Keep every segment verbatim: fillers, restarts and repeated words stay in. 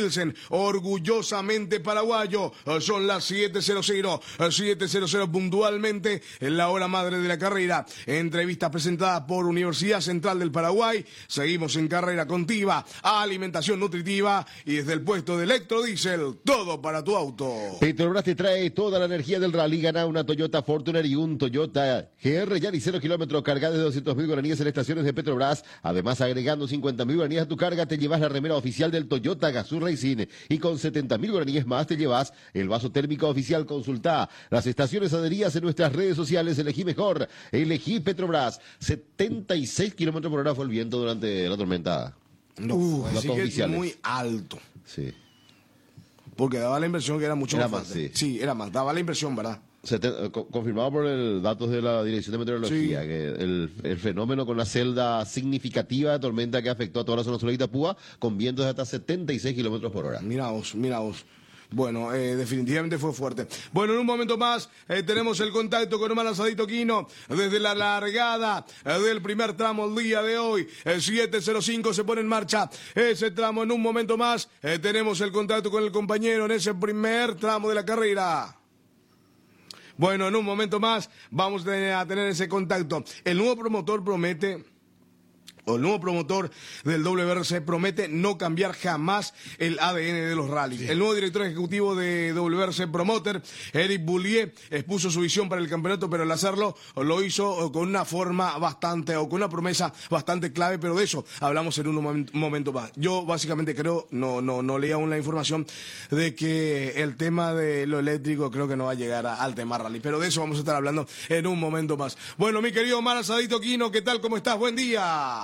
Nielsen, orgullosamente paraguayo. Son las siete cero cero, siete cero cero puntualmente en la hora madre de la carrera. Entrevistas presentadas por Universidad Central del Paraguay. Seguimos en carrera contiva, alimentación nutritiva y desde el puesto de Electrodiesel, todo para tu auto. Petrobras te trae toda la energía del rally. Gana una Toyota Fortuner y un Toyota G R Yaris cero kilómetros cargada de doscientos mil guaraníes en estaciones de Petrobras. Además, agregando cincuenta mil guaraníes a tu carga, te llevas la remera oficial del Toyota Gazoo Racing. Y con setenta mil guaraníes más te llevas el vaso térmico oficial. Consulta las estaciones adheridas en nuestras redes sociales. Elegí mejor, elegí Petrobras. setenta y seis kilómetros por hora fue el viento durante la tormenta. No, uh, así que es muy alto. Sí. Porque daba la impresión que era mucho era más, más sí. sí, era más, daba la impresión, ¿verdad? Seten- confirmado por el datos de la Dirección de Meteorología, sí. que el, el fenómeno con la celda significativa de tormenta que afectó a toda la zona sur de Itapúa, con vientos de hasta setenta y seis kilómetros por hora. Mira vos, mira vos. Bueno, eh, definitivamente fue fuerte. Bueno, en un momento más eh, tenemos el contacto con Omar Asadito Quino desde la largada eh, del primer tramo el día de hoy. El siete cero cinco se pone en marcha ese tramo. En un momento más eh, tenemos el contacto con el compañero en ese primer tramo de la carrera. Bueno, en un momento más vamos a tener ese contacto. El nuevo promotor promete... O el nuevo promotor del W R C promete no cambiar jamás el A D N de los rallies. Sí. El nuevo director ejecutivo de W R C Promoter, Eric Boulier, expuso su visión para el campeonato, pero al hacerlo lo hizo con una forma bastante, o con una promesa bastante clave, pero de eso hablamos en un momento, un momento más. Yo básicamente creo, no, no, no leí aún la información, de que el tema de lo eléctrico creo que no va a llegar a, al tema rally, pero de eso vamos a estar hablando en un momento más. Bueno, mi querido Omar Asadito Quino, ¿qué tal? ¿Cómo estás? Buen día.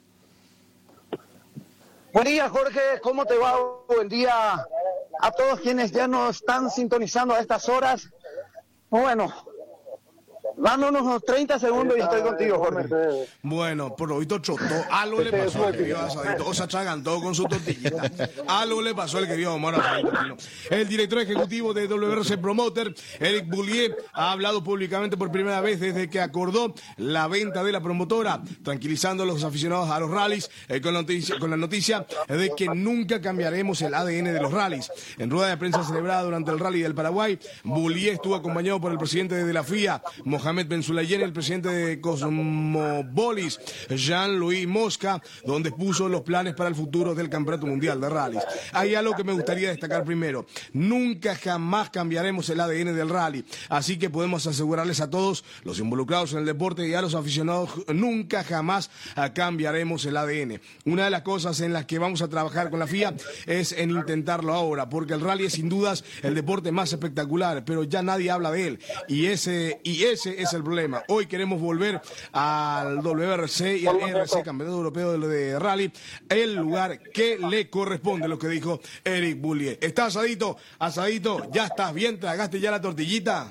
Buen día, Jorge, ¿cómo te va? Buen día a todos quienes ya nos están sintonizando a estas horas. Bueno, dándonos unos treinta segundos y estoy contigo, Jorge. Bueno, Provito chotó, algo le pasó al querido Asadito, o se atragantó con su tortillita. Algo le pasó al querido Omar Asadito. El director ejecutivo de W R C Promoter, Eric Boulier, ha hablado públicamente por primera vez desde que acordó la venta de la promotora, tranquilizando a los aficionados a los rallies eh, con, la noticia, con la noticia de que nunca cambiaremos el A D N de los rallies. En rueda de prensa celebrada durante el Rally del Paraguay, Boulier estuvo acompañado por el presidente de la F I A, Mohamed Ben Sulayem, el presidente de Cosmopolis, Jean-Louis Mosca, donde puso los planes para el futuro del Campeonato Mundial de Rallys. Hay algo que me gustaría destacar primero. Nunca jamás cambiaremos el A D N del rally, así que podemos asegurarles a todos los involucrados en el deporte y a los aficionados, nunca jamás cambiaremos el A D N. Una de las cosas en las que vamos a trabajar con la F I A es en intentarlo ahora, porque el rally es sin dudas el deporte más espectacular, pero ya nadie habla de él, y ese, y ese es el problema. Hoy queremos volver al W R C y al E R C, Campeonato Europeo de Rally, el lugar que le corresponde, lo que dijo Eric Boulier. ¿Estás asadito? Asadito, ¿ya estás bien? ¿Tragaste ya la tortillita?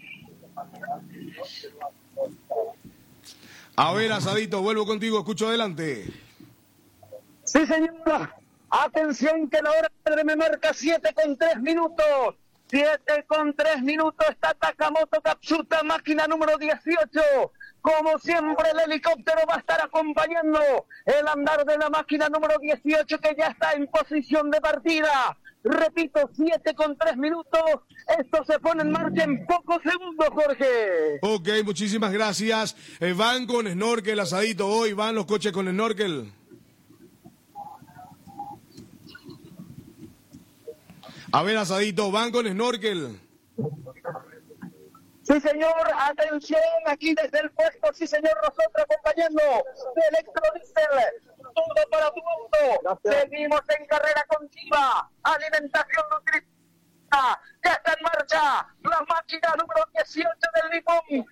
A ver, Asadito, vuelvo contigo, escucho adelante. Sí, señora. Atención que la hora me marca siete con tres minutos. siete con tres minutos está Takamoto Katsuta, máquina número dieciocho. Como siempre, el helicóptero va a estar acompañando el andar de la máquina número dieciocho, que ya está en posición de partida. Repito, siete con tres minutos. Esto se pone en marcha en pocos segundos, Jorge. Ok, muchísimas gracias. Eh, ¿Van con snorkel, Asadito, hoy? ¿Van los coches con snorkel? A ver, Asadito, ¿van con snorkel? Sí, señor, atención, aquí desde el puesto, sí, señor, nosotros acompañando de Electrodiesel, todo para tu auto. Seguimos en carrera continua, alimentación nutritiva, ya está en marcha la máquina número dieciocho del Limón.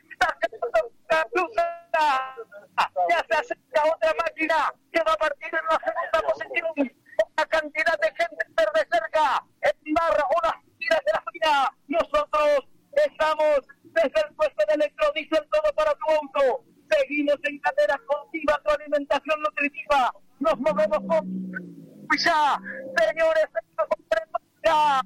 Ya se acerca otra máquina que va a partir en la segunda posición. Una cantidad de gente verde cerca, en barra, unas tiras de la fila. Nosotros estamos desde el puesto de Electrodiesel, todo para tu auto. Seguimos en carreras continuas, tu alimentación nutritiva. Nos movemos con ya, señores, ya.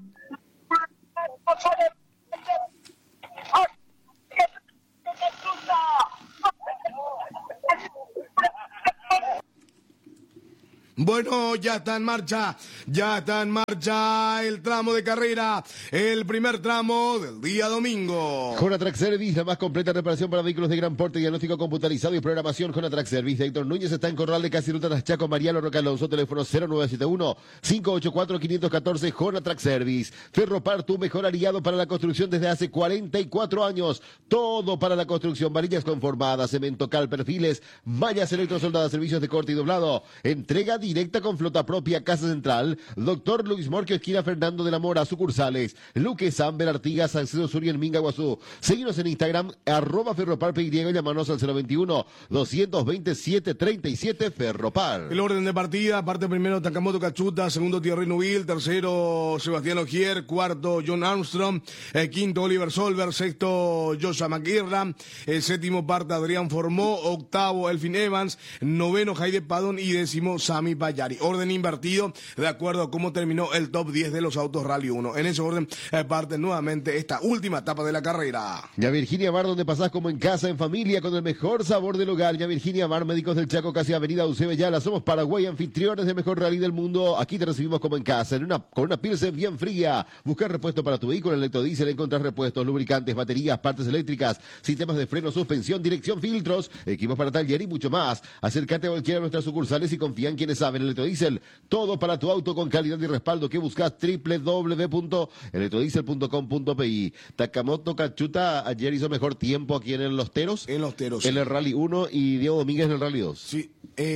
Bueno, ya está en marcha, ya está en marcha el tramo de carrera, el primer tramo del día domingo. Jonatrack Service, la más completa reparación para vehículos de gran porte, diagnóstico computarizado y programación. Jonatrack Service, Héctor Núñez está en Corral de Casi Ruta Las Chaco, Mariano Roca Alonso, teléfono cero nueve siete uno, cinco ocho cuatro, cinco uno cuatro, Jonatrack Service. Ferropar, tu mejor aliado para la construcción desde hace cuarenta y cuatro años. Todo para la construcción, varillas conformadas, cemento, cal, perfiles, mallas electrosoldadas, servicios de corte y doblado. Entrega directa con flota propia, Casa Central, Doctor Luis Morquio, esquina Fernando de la Mora, sucursales, Luque, Samber, Artigas, Salcedo Sur y en Minga, Guazú. Seguinos en Instagram, arroba Ferropar P Y, llamanos al cero veintiuno, doscientos veintisiete, treinta y siete, Ferropar. El orden de partida, parte primero Takamoto Cachuta, segundo Thierry Nubil, tercero Sebastián Ogier, cuarto John Armstrong, eh, quinto Oliver Solberg, sexto Joshua McGirran, el séptimo parte Adrián Formó, octavo Elfin Evans, noveno Jaide Padón y décimo Sami Bayari. Orden invertido de acuerdo a cómo terminó el top diez de los autos Rally uno. En ese orden eh, parte nuevamente esta última etapa de la carrera. Ya Virginia Bar, donde pasás como en casa, en familia, con el mejor sabor del hogar. Ya Virginia Bar, Médicos del Chaco, casi Avenida Eusebio Yala. Somos Paraguay, anfitriones del mejor rally del mundo. Aquí te recibimos como en casa, en una, con una Pilsen bien fría. Buscar repuesto para tu vehículo, electrodiesel, encontrar repuestos, lubricantes, baterías, partes eléctricas, sistemas de freno, suspensión, dirección, filtros, equipos para taller y mucho más. Acércate a cualquiera de nuestras sucursales y confía en quienes saben. Electrodiesel, todo para tu auto con calidad y respaldo. Que buscas doble u doble u doble u punto electrodiesel punto com punto pe i. Takamoto Cachuta ayer hizo mejor tiempo aquí en el Los Teros. En Los Teros. En el Rally uno y Diego Domínguez en el Rally dos. Sí,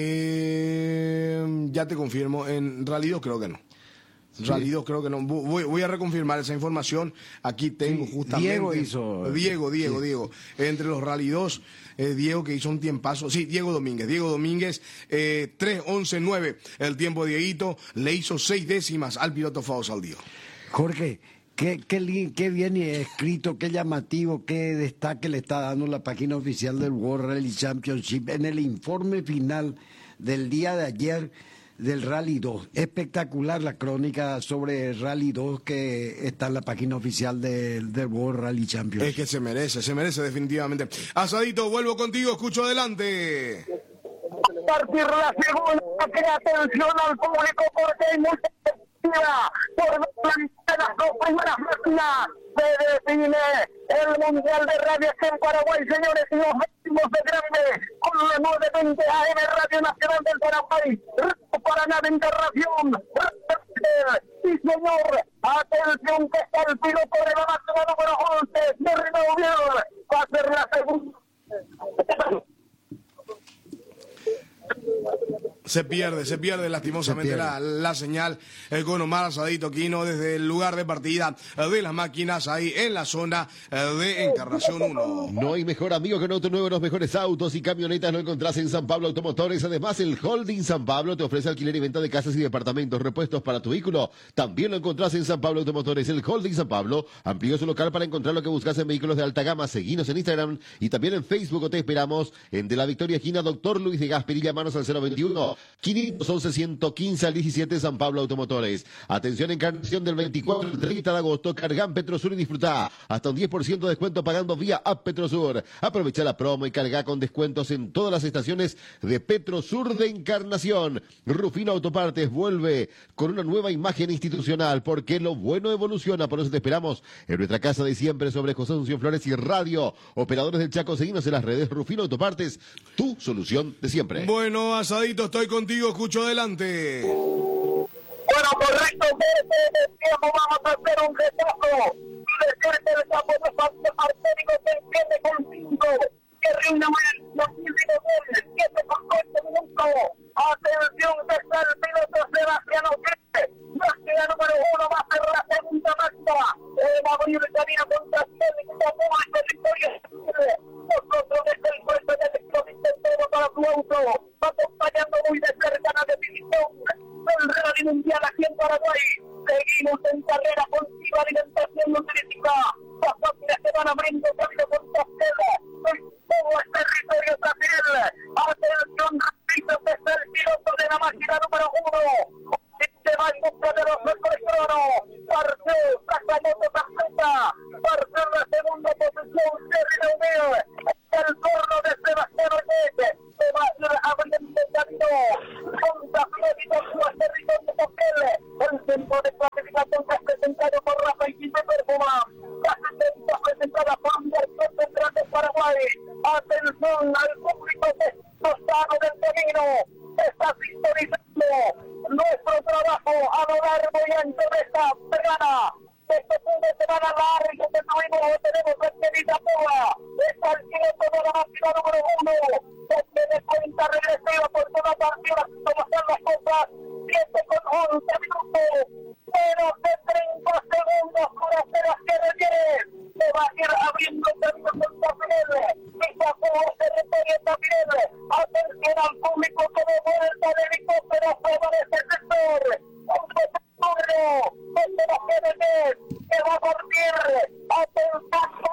eh, ya te confirmo, en Rally dos creo que no. Rally dos creo que no. Voy, voy a reconfirmar esa información. Aquí tengo sí, justamente. Diego hizo. Diego, Diego, sí. Diego. Entre los Rally dos, eh, Diego que hizo un tiempazo. Sí, Diego Domínguez. Diego Domínguez, eh, tres once nueve. El tiempo de Dieguito le hizo seis décimas al piloto Fabo Saldío. Jorge, qué, qué, qué bien escrito, qué llamativo, qué destaque le está dando la página oficial del World Rally Championship en el informe final del día de ayer del Rally dos. Espectacular la crónica sobre Rally dos que está en la página oficial del, del World Rally Championship. Es que se merece, se merece definitivamente. Asadito, vuelvo contigo, escucho adelante. Partir la segunda, que atención al público porque hay mucha expectativa por las dos primeras máquinas se define el Mundial de Rally en Paraguay, señores, y los máximos de grande con la nueve veinte A M Radio Nacional del Paraguay, Paraná de Encarnación. Sí, señor, atención que está el piloto de la máquina número once, de Rinovier, va a ser la segunda. Se pierde, se pierde lastimosamente se pierde. La, la señal eh, con Omar Asadito Quino desde el lugar de partida eh, de las máquinas ahí en la zona eh, de Encarnación uno. No hay mejor amigo que un auto nuevo. Los mejores autos y camionetas lo encontrás en San Pablo Automotores. Además, el Holding San Pablo te ofrece alquiler y venta de casas y departamentos, repuestos para tu vehículo. También lo encontrás en San Pablo Automotores. El Holding San Pablo amplió su local para encontrar lo que buscas en vehículos de alta gama. Seguinos en Instagram y también en Facebook o te esperamos en De la Victoria esquina Doctor Luis de Gasperi. Llamanos al cero veintiuno, quinientos once, ciento quince al diecisiete, San Pablo Automotores. Atención, Encarnación del veinticuatro al treinta de agosto. Cargan Petrosur y disfruta hasta un diez por ciento de descuento pagando vía App Petrosur. Aprovecha la promo y carga con descuentos en todas las estaciones de Petrosur de Encarnación. Rufino Autopartes vuelve con una nueva imagen institucional porque lo bueno evoluciona. Por eso te esperamos en nuestra casa de siempre sobre José Asunción Flores y Radio. Operadores del Chaco, seguinos en las redes. Rufino Autopartes, tu solución de siempre. Bueno, Asadito, estoy contigo, escucho adelante. Bueno, correcto, tiempo vamos a hacer un repaso. Decirte el campo de parte artérico se entiende con cinco. Que rinda mal, los últimos goles, siete con ocho minutos. Atención que está el piloto Sebastián Oquete. Máquina número uno va a ser la segunda máquina. Va a abrir el camino contra el técnico público de Victoria. Nosotros desde el puesto de electrónica todo para tu auto. Va acompañando muy de cerca la definición del Rally Mundial aquí en Paraguay. Seguimos en carrera contigo, alimentación nutritiva. Las máquinas se van abriendo camino contra Castelo. Todo el territorio también. Atención, repito, que es el piloto de la máquina número uno. Se va en busca de los mejores cronos. Parcel, Takamoto Cachuta. Parcel la segunda posición, Terry Neumier. El corno de Sebastián Oquete. Se va a ir abriendo el camino. Contra Freddy presentado por Rafael Perfuma. La sentencia presentada por un director central de Paraguay. Atención al público costado del camino. Está sintonizando nuestro trabajo a lo largo y ancho de esta semana. Este fin de semana largo que tuvimos, tenemos aquí en Itapúa. Está el piloto de la máquina número uno. Que tiene cuenta regresiva por toda partida, como están las cosas. siete con once minutos. Menos de treinta segundos para hacer las que requiere. Se va a ir abriendo el camino con Tapinel. Itapúa territorio Tapinel. Atención al público que de vuelta de helicóptero sobre este sector. Un turno desde la G D T que va a partir. Atención.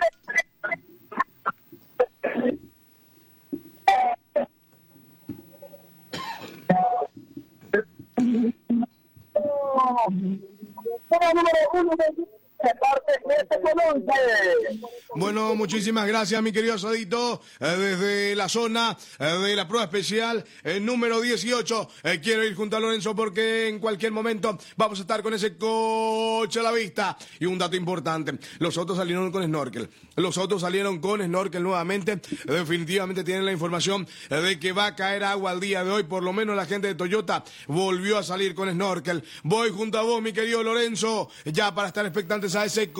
Bueno, muchísimas gracias, mi querido Sadito, eh, desde la zona eh, de la prueba especial eh, número dieciocho. Eh, quiero ir junto a Lorenzo porque en cualquier momento vamos a estar con ese coche a la vista. Y un dato importante, los otros salieron con snorkel. Los otros salieron con snorkel nuevamente. Eh, definitivamente tienen la información eh, de que va a caer agua al día de hoy. Por lo menos la gente de Toyota volvió a salir con snorkel. Voy junto a vos, mi querido Lorenzo, ya para estar expectantes a ese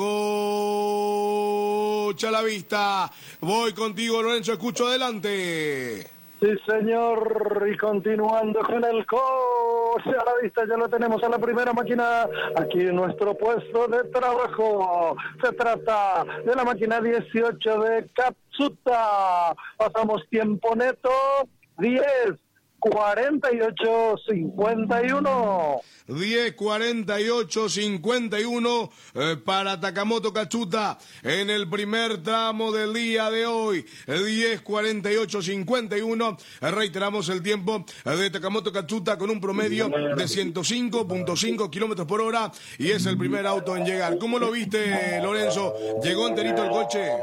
coche a la vista. Voy contigo, Lorenzo, escucho adelante. Sí, señor, y continuando con el coche a la vista, ya lo tenemos a la primera máquina aquí en nuestro puesto de trabajo. Se trata de la máquina dieciocho de Katsuta. Pasamos tiempo neto, diez cuarenta y ocho cincuenta y uno. diez cuarenta y ocho cincuenta y uno eh, para Takamoto Katsuta en el primer tramo del día de hoy. diez cuarenta y ocho cincuenta y uno. Eh, reiteramos el tiempo eh, de Takamoto Katsuta con un promedio de ciento cinco punto cinco kilómetros por hora y es el primer auto en llegar. ¿Cómo lo viste, Lorenzo? ¿Llegó enterito el coche?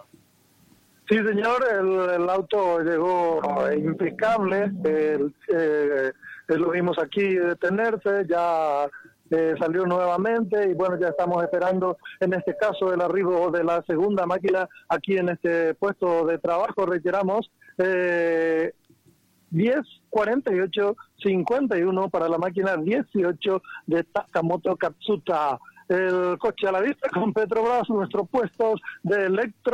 Sí, señor, el, el auto llegó impecable, el, eh, lo vimos aquí detenerse, ya eh, salió nuevamente y bueno, ya estamos esperando en este caso el arribo de la segunda máquina aquí en este puesto de trabajo, reiteramos, eh, diez cuarenta y ocho cincuenta y uno para la máquina dieciocho de Takamoto Katsuta. El coche a la vista con Petrobras, nuestros puestos de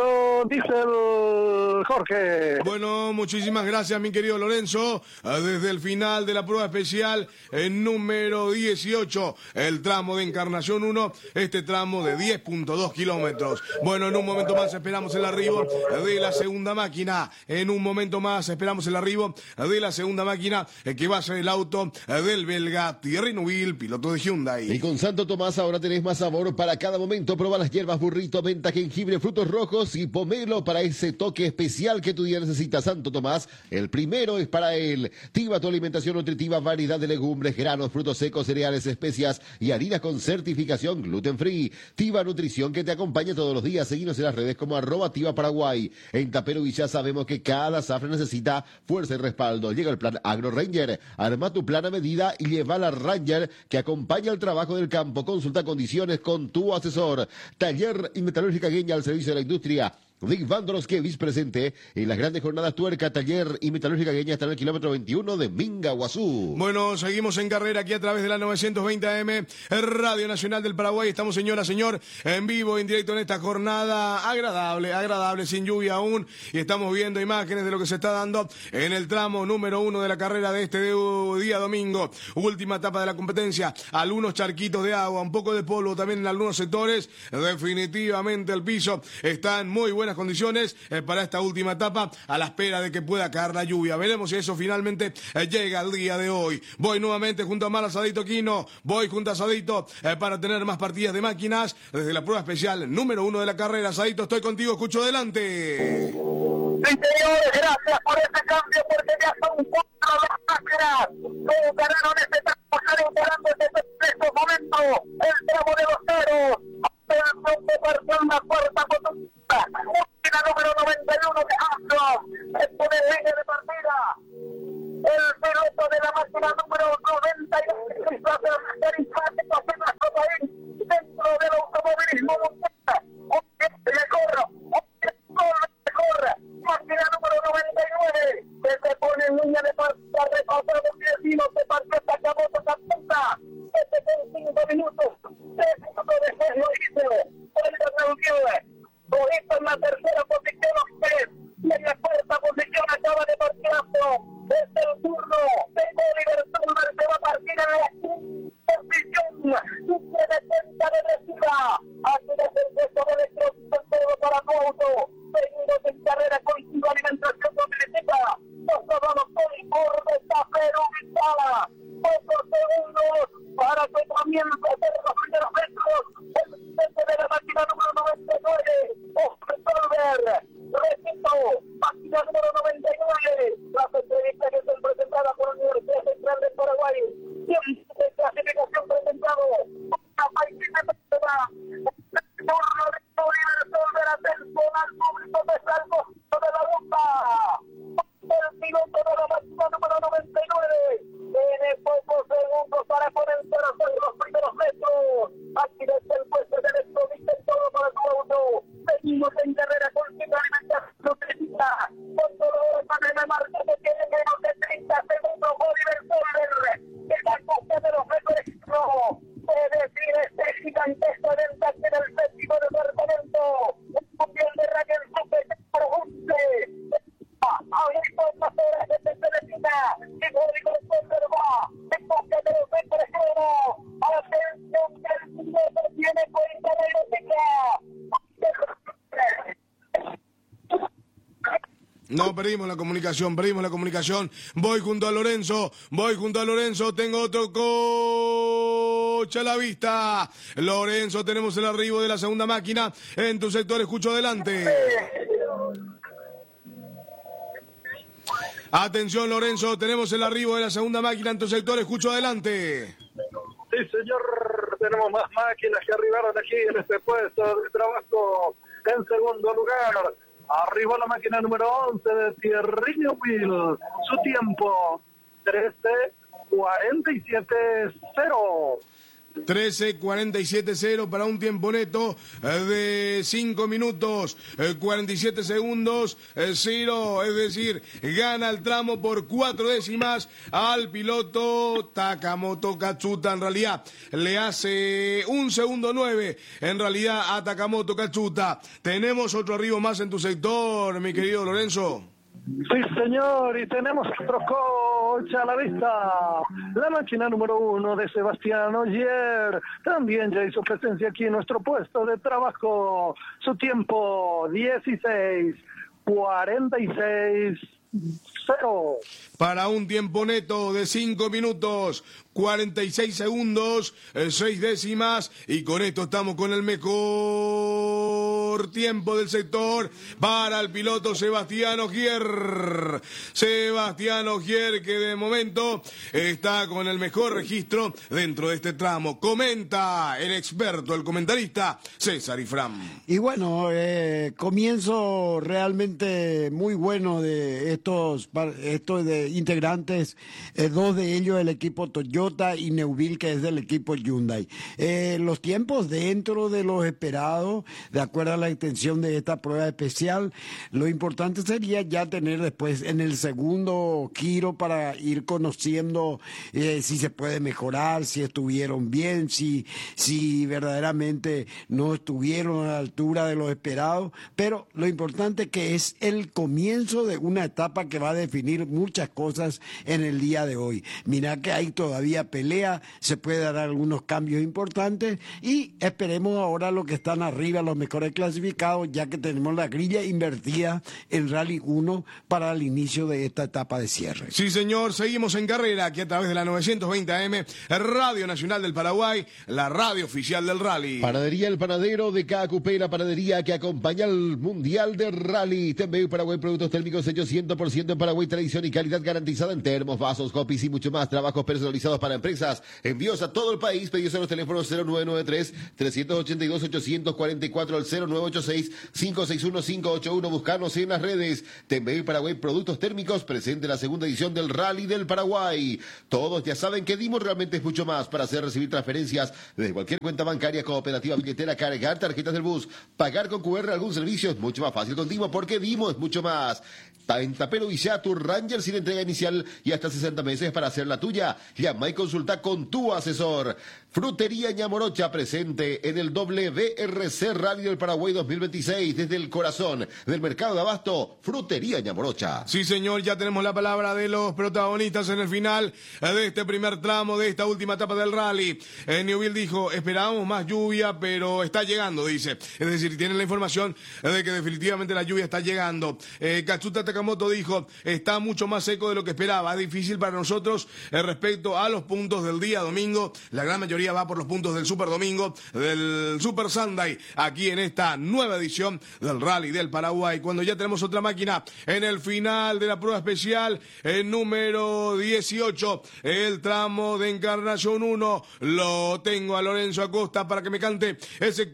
electrodiesel, Jorge. Bueno, muchísimas gracias, mi querido Lorenzo. Desde el final de la prueba especial, el número dieciocho, el tramo de Encarnación uno, este tramo de diez punto dos kilómetros. Bueno, en un momento más esperamos el arribo de la segunda máquina. En un momento más esperamos el arribo de la segunda máquina, que va a ser el auto del belga Thierry Neuville, piloto de Hyundai. Y con Santo Tomás ahora tenés más sabor para cada momento. Proba las hierbas burrito, menta, jengibre, frutos rojos y pomelo para ese toque especial que tu día necesita. Santo Tomás, el primero es para él. Tiva, tu alimentación nutritiva, variedad de legumbres, granos, frutos secos, cereales, especias y harinas con certificación gluten free. Tiva Nutrición, que te acompaña todos los días. Seguinos en las redes como arroba Tiva Paraguay. En Tapero Villa sabemos que cada zafra necesita fuerza y respaldo. Llega el plan Agro Ranger. Arma tu plan a medida y lleva la Ranger que acompaña el trabajo del campo. Consulta condiciones con tu asesor. Taller y Metalúrgica Gueña al servicio de la industria. Dick Vandroskevich presente en las grandes jornadas Tuerca, Taller y Metalúrgica Gueña hasta en el kilómetro veintiuno de Mingaguazú. Bueno, seguimos en carrera aquí a través de la novecientos veinte A M, Radio Nacional del Paraguay. Estamos, señora, señor, en vivo, en directo en esta jornada agradable, agradable, sin lluvia aún. Y estamos viendo imágenes de lo que se está dando en el tramo número uno de la carrera de este día domingo. Última etapa de la competencia. Algunos charquitos de agua, un poco de polvo también en algunos sectores. Definitivamente el piso está en muy buena condiciones eh, para esta última etapa, a la espera de que pueda caer la lluvia. Veremos si eso finalmente eh, llega al día de hoy. Voy nuevamente junto a Mala Sadito Quino, voy junto a Sadito eh, para tener más partidas de máquinas desde la prueba especial número uno de la carrera. Sadito, estoy contigo, escucho adelante. Sí, señores, gracias por este cambio, porque ya son cuatro las máquinas que ganaron este tramo, están encarando desde estos momentos el tramo de los ceros. Operación de partió la cuarta potencia. Máquina número noventa y uno de Astros. Es por el línea de partida. El piloto de la máquina número noventa y uno. Carismático, apenas Copaín. De cinco minutos, tres minutos después lo hizo, vuelve a reunir, lo hizo en la tercera posición, usted, y en la cuarta posición acaba de partirlo, es el turno de Oliver Solver, se va a partir en la posición, y tiene cuenta de recibida, aquí es el puesto de electro para tu auto, seguimos en carrera con su alimentación doméstica, los robados con Corveta Perubicada, pocos segundos para que comience a hacer los primeros metros, el centro de la máquina número noventa y nueve, Oliver Solver, repito, máquina número noventa y nueve, las entrevistas que son presentadas por la Universidad Central de Paraguay, tiempo de clasificación presentado, una paisita persona, turno de Oliver Solver, atención al público de Salvo de la Ruta, el piloto de la máquina número noventa y nueve, tiene pocos segundos para comenzar a hacer los primeros metros, aquí desde el puesto de electrovista en todo para tu auto, seguimos en carrera con su alimentación crítica, con todo lo que me marca que tiene menos de treinta segundos, Oliver Solver, que la costa de los mejores no, es decir, este gigantesco evento aquí en el séptimo departamento, un mundial de Raquel Super por once, ahorita unas horas de Telecina, y Oliver Solver va, en costa de los mejores no, atención que el piloto tiene cuenta de música. No, perdimos la comunicación, perdimos la comunicación. Voy junto a Lorenzo, voy junto a Lorenzo, tengo otro coche a la vista. Lorenzo, tenemos el arribo de la segunda máquina. En tu sector, escucho adelante. Atención, Lorenzo, tenemos el arribo de la segunda máquina en tu sector, escucho adelante. Sí, señor, tenemos más máquinas que arribaron aquí en este puesto de trabajo. En segundo lugar, arriba la máquina número once de Thierry Neuville. Su tiempo, trece cuarenta y siete cero. trece cuarenta y siete cero para un tiempo neto de cinco minutos, cuarenta y siete segundos, cero, es decir, gana el tramo por cuatro décimas al piloto Takamoto Katsuta. En realidad le hace un segundo nueve, en realidad a Takamoto Katsuta. Tenemos otro arribo más en tu sector, mi querido Lorenzo. Sí, señor, y tenemos otro coche a la vista. La máquina número uno de Sebastián Ogier también ya hizo presencia aquí en nuestro puesto de trabajo. Su tiempo, dieciséis cuarenta y seis cero. Para un tiempo neto de cinco minutos, cuarenta y seis segundos, seis décimas, y con esto estamos con el mejor tiempo del sector para el piloto Sebastián Ogier. Sebastián Ogier, que de momento está con el mejor registro dentro de este tramo. Comenta el experto, el comentarista César Ifram. Y bueno, eh, comienzo realmente muy bueno de estos, estos de integrantes, eh, dos de ellos del equipo Toyota y Neuville, que es del equipo Hyundai. Eh, los tiempos dentro de los esperados, de acuerdo a la extensión de esta prueba especial. Lo importante sería ya tener después en el segundo giro para ir conociendo eh, si se puede mejorar, si estuvieron bien, si, si verdaderamente no estuvieron a la altura de lo esperado. Pero lo importante que es el comienzo de una etapa que va a definir muchas cosas en el día de hoy. Mira que hay todavía pelea, se puede dar algunos cambios importantes y esperemos ahora lo que están arriba, los mejores clasificados, ya que tenemos la grilla invertida en Rally uno para el inicio de esta etapa de cierre. Sí, señor, seguimos en carrera aquí a través de la novecientos veinte A M, Radio Nacional del Paraguay, la radio oficial del Rally. Panadería El Panadero de K Q P, la panadería que acompaña al Mundial de Rally. T V Paraguay, productos térmicos hechos cien por ciento en Paraguay, tradición y calidad garantizada en termos, vasos, copies y mucho más. Trabajos personalizados para empresas, envíos a todo el país. Pedidos a los teléfonos cero nueve nueve tres, tres ocho dos, ocho cuatro cuatro al cero nueve ocho seis, cinco seis uno, cinco ocho uno. Buscarnos en las redes. T V Paraguay, productos térmicos, presente la segunda edición del Rally del Paraguay. Todos ya saben que Dimos realmente es mucho más para hacer recibir transferencias desde cualquier cuenta bancaria, cooperativa, billetera, cargar tarjetas del bus, pagar con Q R algún servicio. Es mucho más fácil con Dimo, porque Dimo es mucho más. En Tapero Villa, tu Ranger sin entrega inicial y hasta sesenta meses para hacer la tuya. Llama y consulta con tu asesor. Frutería Ñamorocha presente en el W R C Rally del Paraguay dos mil veintiséis desde el corazón del mercado de abasto, Frutería Ñamorocha. Sí, señor, ya tenemos la palabra de los protagonistas en el final de este primer tramo, de esta última etapa del rally. Eh, Newville dijo, esperábamos más lluvia, pero está llegando, dice. Es decir, tienen la información de que definitivamente la lluvia está llegando. Eh, Katsuta Takamoto dijo, está mucho más seco de lo que esperaba. Es difícil para nosotros eh, respecto a los puntos del día domingo. La gran mayoría va por los puntos del Super Domingo, del Super Sunday, aquí en esta nueva edición del Rally del Paraguay, cuando ya tenemos otra máquina en el final de la prueba especial, el número dieciocho, el tramo de Encarnación uno, lo tengo a Lorenzo Acosta para que me cante ese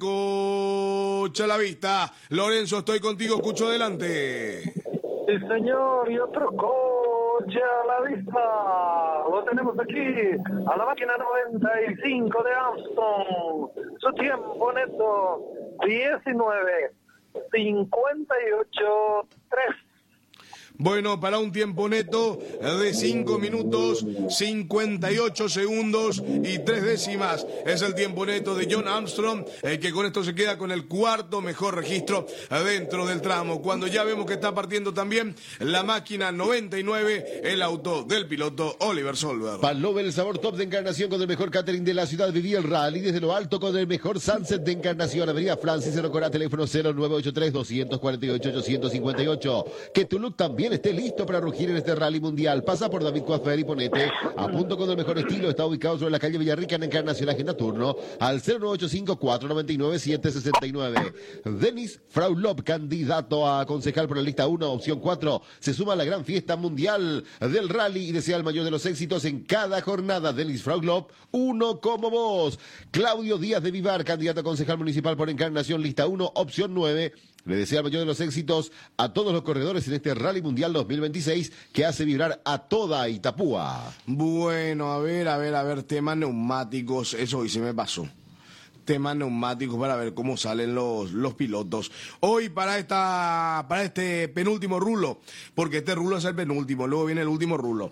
coche a la vista. Lorenzo, estoy contigo, escucho adelante. Sí, señor, y otro coche a la vista. Lo tenemos aquí, a la máquina noventa y cinco de Armstrong. Su tiempo neto, diecinueve cincuenta y ocho tres. Bueno, para un tiempo neto de cinco minutos, cincuenta y ocho segundos y tres décimas. Es el tiempo neto de John Armstrong, eh, que con esto se queda con el cuarto mejor registro dentro del tramo. Cuando ya vemos que está partiendo también la máquina noventa y nueve, el auto del piloto Oliver Solberg. Palove el sabor top de Encarnación con el mejor catering de la ciudad. Vivía el rally desde lo alto con el mejor sunset de Encarnación. Avenida Francis Rocora, teléfono cero nueve ocho tres, dos cuatro ocho, ocho cinco ocho. Que tu look también esté listo para rugir en este rally mundial. Pasa por David Coafer y ponete a punto con el mejor estilo. Está ubicado sobre la calle Villarrica en Encarnación. Agenda turno al cero nueve ocho cinco, cuatro nueve nueve, siete seis nueve. Denis Fraulop, candidato a concejal por la lista uno, opción cuatro, se suma a la gran fiesta mundial del rally y desea el mayor de los éxitos en cada jornada. Denis Fraulop, uno como vos. Claudio Díaz de Vivar, candidato a concejal municipal por Encarnación, lista uno, opción nueve. Le desea el mayor de los éxitos a todos los corredores en este Rally Mundial dos mil veintiséis que hace vibrar a toda Itapúa. Bueno, a ver, a ver, a ver, temas neumáticos, eso hoy se me pasó. Temas neumáticos para ver cómo salen los, los pilotos. Hoy para esta para este penúltimo rulo, porque este rulo es el penúltimo, luego viene el último rulo.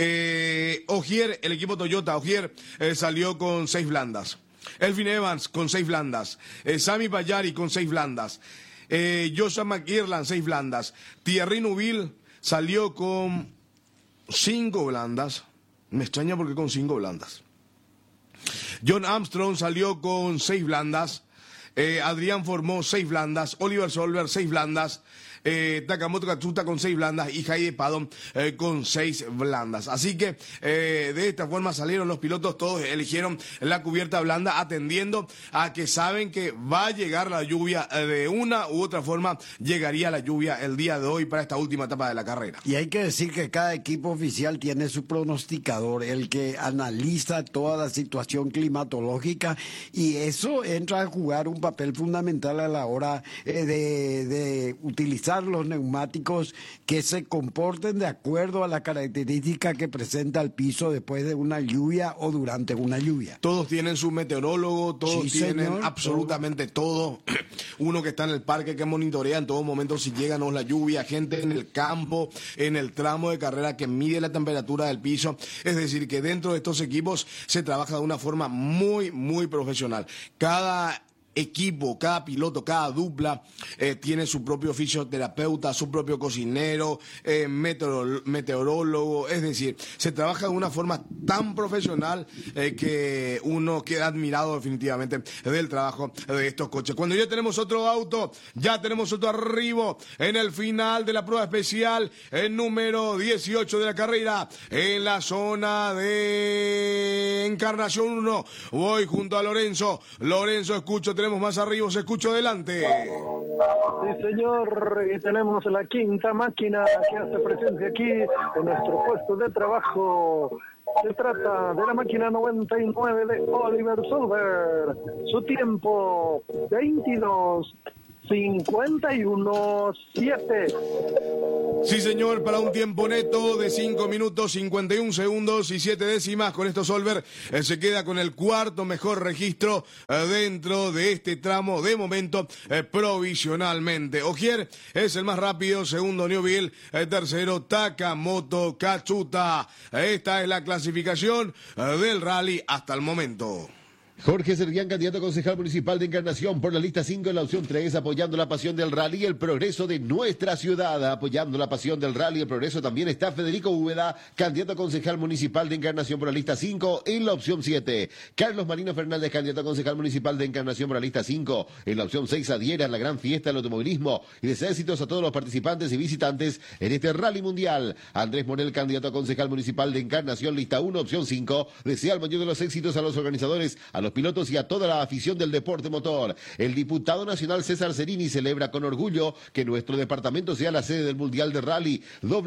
Eh, Ogier, el equipo Toyota, Ogier eh, salió con seis blandas. Elfin Evans con seis blandas. Eh, Sami Bayari con seis blandas. Eh, Joshua McIrland, seis blandas. Thierry Neuville salió con cinco blandas. Me extraña porque con cinco blandas. John Armstrong salió con seis blandas. Eh, Adrián Formó, seis blandas. Oliver Solberg, seis blandas. Eh, Takamoto Katsuta con seis blandas y Heidi Padon eh, con seis blandas. Así que eh, de esta forma salieron los pilotos, todos eligieron la cubierta blanda atendiendo a que saben que va a llegar la lluvia, eh, de una u otra forma llegaría la lluvia el día de hoy para esta última etapa de la carrera. Y hay que decir que cada equipo oficial tiene su pronosticador, el que analiza toda la situación climatológica, y eso entra a jugar un papel fundamental a la hora eh, de, de utilizar los neumáticos que se comporten de acuerdo a la característica que presenta el piso después de una lluvia o durante una lluvia. Todos tienen su meteorólogo, todos sí, tienen señor, absolutamente todo. todo. Uno que está en el parque que monitorea en todo momento si llega o no la lluvia, gente en el campo, en el tramo de carrera que mide la temperatura del piso. Es decir, que dentro de estos equipos se trabaja de una forma muy, muy profesional. Cada equipo, cada piloto, cada dupla eh, tiene su propio fisioterapeuta, su propio cocinero, eh, meteoro, meteorólogo, es decir, se trabaja de una forma tan profesional eh, que uno queda admirado definitivamente del trabajo de estos coches. Cuando ya tenemos otro auto, ya tenemos otro arribo en el final de la prueba especial, el número dieciocho de la carrera, en la zona de Encarnación uno, voy junto a Lorenzo, Lorenzo escucho, tenemos más arriba, se escucha adelante. Sí, señor, y tenemos la quinta máquina que hace presencia aquí en nuestro puesto de trabajo. Se trata de la máquina noventa y nueve de Oliver Solberg. Su tiempo, veintidós cincuenta y uno siete. Sí, señor, para un tiempo neto de cinco minutos, cincuenta y un segundos y siete décimas. Con esto Solberg eh, se queda con el cuarto mejor registro eh, dentro de este tramo, de momento, eh, provisionalmente. Ogier es el más rápido, segundo Neuville, eh, tercero Takamoto Katsuta. Esta es la clasificación eh, del rally hasta el momento. Jorge Serguián, candidato a concejal municipal de Encarnación por la lista cinco en la opción tres, apoyando la pasión del rally y el progreso de nuestra ciudad. Apoyando la pasión del rally y el progreso también está Federico Úbeda, candidato a concejal municipal de Encarnación por la lista cinco en la opción siete. Carlos Marino Fernández, candidato a concejal municipal de Encarnación por la lista cinco en la opción seis, adhiere a la gran fiesta del automovilismo y desea éxitos a todos los participantes y visitantes en este rally mundial. Andrés Morel, candidato a concejal municipal de Encarnación, lista uno, opción cinco, desea el mayor de los éxitos a los organizadores, a los pilotos y a toda la afición del deporte motor. El diputado nacional César Cerini celebra con orgullo que nuestro departamento sea la sede del Mundial de Rally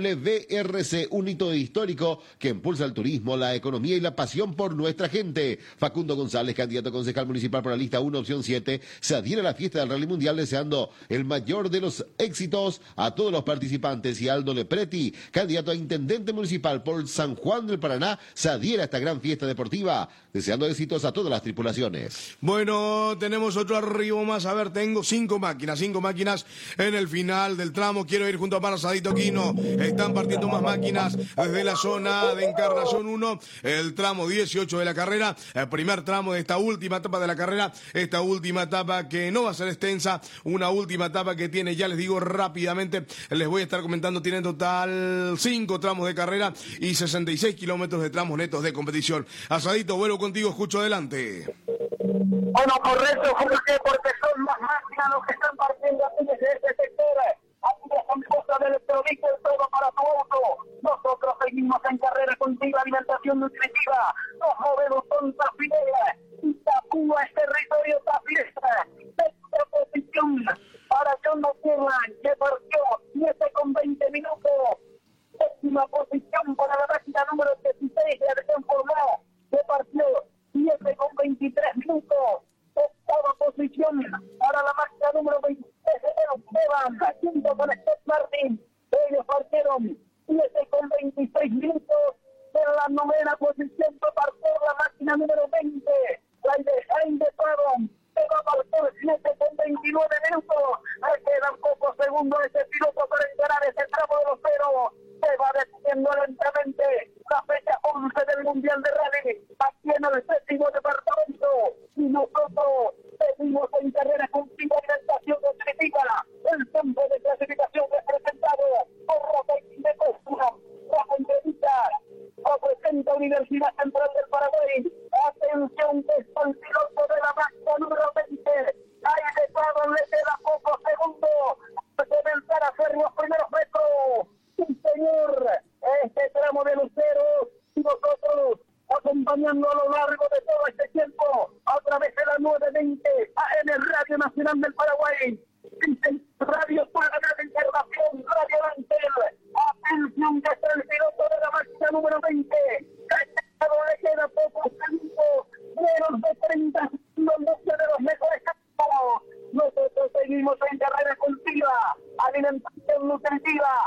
W R C, un hito histórico que impulsa el turismo, la economía y la pasión por nuestra gente. Facundo González, candidato a concejal municipal por la lista uno, opción siete, se adhiere a la fiesta del Rally Mundial deseando el mayor de los éxitos a todos los participantes. Y Aldo Lepreti, candidato a intendente municipal por San Juan del Paraná, se adhiere a esta gran fiesta deportiva deseando éxitos a todas las tripulaciones. Bueno, tenemos otro arribo más. A ver, tengo cinco máquinas, cinco máquinas en el final del tramo. Quiero ir junto a Parzadito Quino. Están partiendo más máquinas desde la zona de Encarnación uno, el tramo dieciocho de la carrera, el primer tramo de esta última etapa de la carrera, esta última etapa que no va a ser extensa, una última etapa que tiene, ya les digo rápidamente, les voy a estar comentando, tiene en total cinco tramos de carrera y sesenta y seis kilómetros de tramos netos de competición. Asadito, vuelvo contigo, escucho adelante. Bueno, correcto, Jorge, porque son más máquinas los que están partiendo aquí desde este sector. Aquí con cosas de electrolito, todo para tu auto. Nosotros seguimos en carrera contigo, alimentación nutritiva. Nos movemos con Tafilera. Itapúa es territorio Tafilera. Sexta posición para John Tierra, que partió siete con veinte minutos. Séptima posición para la máquina número dieciséis de Adrián Formó, que partió siete con veintitrés minutos. Octava posición para la máquina número veintitrés de Esteban, junto con Steph Martin. Ellos partieron siete con veintiséis minutos. En la novena posición va a partir la máquina número veinte, la de Jaime Pavón, que va a partir siete con veintinueve minutos. Le quedan pocos segundos a ese piloto para encarar ese tramo de los ceros. Se va deteniendo lentamente la fecha once del Mundial de Rally, aquí en el séptimo departamento. Y nosotros seguimos en carrera con alimentación nutritiva. El centro de clasificación representado por Rafael de Costura. La entrevista representa Universidad Central del Paraguay. Atención, que está el piloto de la máquina número veinte. Ahí de todo le queda pocos segundos para comenzar a hacer los primeros metros. Sí, señor, este tramo de Lucero y nosotros acompañando a lo largo de todo este tiempo a través de la nueve veinte A M Radio Nacional del Paraguay. Dicen Radio Paraná de Internación, Radio Antel. Atención, que está el piloto de la máquina número veinte. Cachado le queda pocos segundos, menos de treinta segundos de los mejores campos. Nosotros seguimos en carrera continua, alimentación nutritiva.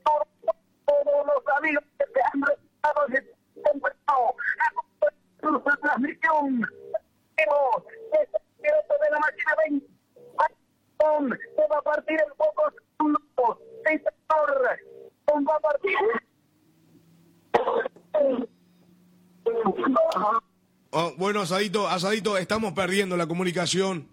Todos los amigos que se han registrado en esta transmisión. Este piloto de la máquina veinte se va a partir en pocos segundos. Va a partir. Oh, bueno, Asadito, Asadito, estamos perdiendo la comunicación.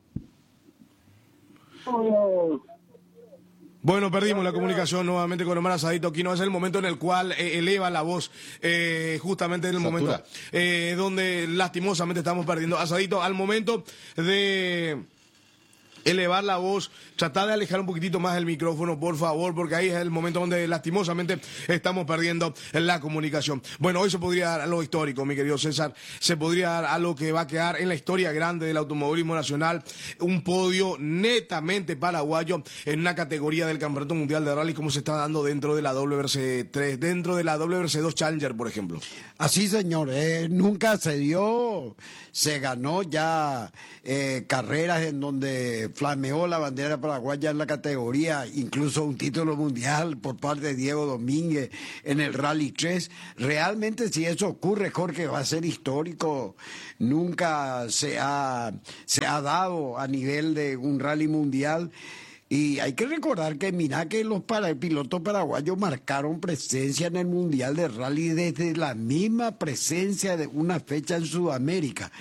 Bueno, perdimos la comunicación nuevamente con Omar Asadito. Aquí no es el momento en el cual eh, eleva la voz, eh, justamente en el Satura. momento eh, donde lastimosamente estamos perdiendo. Asadito, al momento de elevar la voz, tratá de alejar un poquitito más el micrófono, por favor, porque ahí es el momento donde lastimosamente estamos perdiendo la comunicación. Bueno, hoy se podría dar a lo histórico, mi querido César, se podría dar a lo que va a quedar en la historia grande del automovilismo nacional, un podio netamente paraguayo en una categoría del Campeonato Mundial de Rally como se está dando dentro de la W R C tres, dentro de la W R C dos Challenger, por ejemplo. Así, señor, eh, nunca se dio, se ganó ya eh, carreras en donde flameó la bandera paraguaya en la categoría, incluso un título mundial por parte de Diego Domínguez en el Rally tres. Realmente, si eso ocurre, Jorge, va a ser histórico. Nunca se ha, se ha dado a nivel de un rally mundial. Y hay que recordar que mira que los para, pilotos paraguayos marcaron presencia en el Mundial de Rally desde la misma presencia de una fecha en Sudamérica,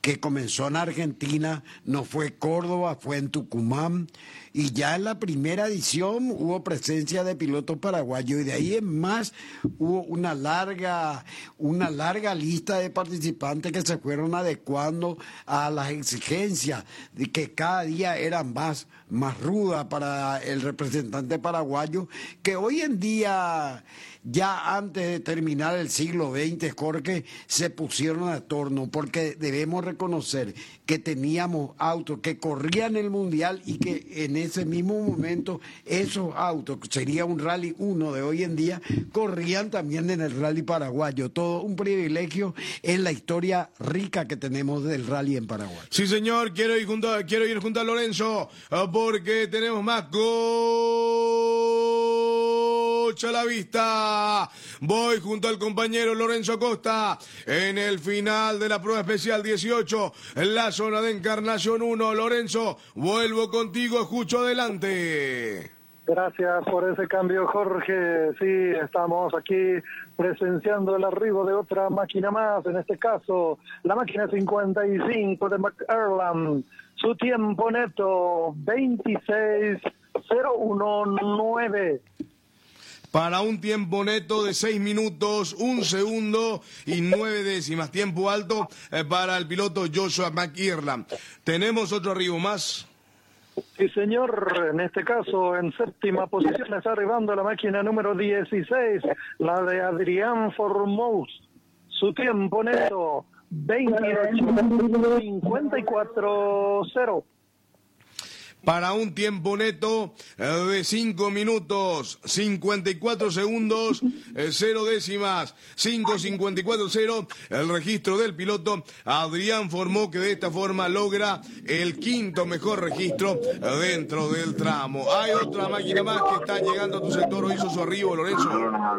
que comenzó en Argentina, no fue Córdoba, fue en Tucumán, y ya en la primera edición hubo presencia de pilotos paraguayos, y de ahí en más hubo una larga, una larga lista de participantes que se fueron adecuando a las exigencias, de que cada día eran más, más rudas para el representante paraguayo, que hoy en día, ya antes de terminar el siglo veinte, Jorge, se pusieron a torno, porque debemos reconocer que teníamos autos que corrían el Mundial y que en ese mismo momento esos autos, que sería un Rally uno de hoy en día, corrían también en el Rally paraguayo. Todo un privilegio en la historia rica que tenemos del Rally en Paraguay. Sí, señor, quiero ir junto a, quiero ir junto a Lorenzo, porque tenemos más coach a la vista. Voy junto al compañero Lorenzo Acosta en el final de la prueba especial dieciocho, en la zona de Encarnación uno. Lorenzo, vuelvo contigo, escucho adelante. Gracias por ese cambio, Jorge. Sí, estamos aquí presenciando el arribo de otra máquina más, en este caso la máquina cincuenta y cinco de McErland. Su tiempo neto, veintiséis cero diecinueve. Para un tiempo neto de seis minutos, un segundo y nueve décimas. Tiempo alto eh, para el piloto Joshua McErland. ¿Tenemos otro arribo más? Sí, señor. En este caso, en séptima posición está arribando la máquina número dieciséis, la de Adrián Formós. Su tiempo neto, veintiocho cincuenta y cuatro cero. Para un tiempo neto de cinco minutos, cincuenta y cuatro segundos, cero décimas, cinco cincuenta y cuatro cero, el registro del piloto Adrián Formó, que de esta forma logra el quinto mejor registro dentro del tramo. Hay otra máquina más que está llegando a tu sector o hizo su arribo, Lorenzo.